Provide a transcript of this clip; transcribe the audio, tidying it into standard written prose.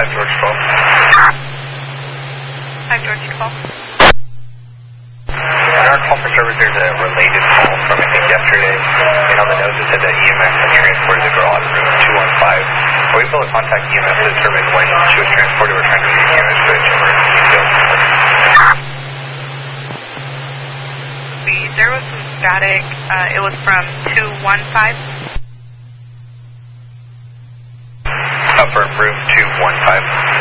George 12. 5 George 12. And our call for service, there's a related call from, I think, yesterday. And on the notes it said that EMS had transported the girl on room 215. Were we able to contact EMS to determine when she was transported? We're trying to reach EMS for the emergency field. There was some static. It was from 215. Up for room 215.